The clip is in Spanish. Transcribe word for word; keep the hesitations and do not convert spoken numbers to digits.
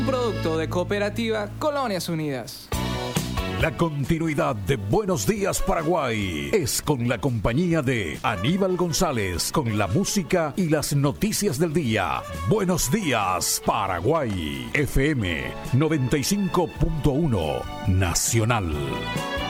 Producto de Cooperativa Colonias Unidas. La continuidad de Buenos Días Paraguay es con la compañía de Aníbal González, con la música y las noticias del día. Buenos Días Paraguay, F M noventa y cinco punto uno Nacional.